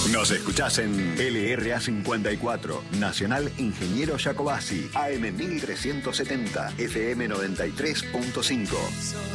Nos escuchás en LRA 54, Nacional Ingeniero Jacobasi, AM 1370, FM 93.5.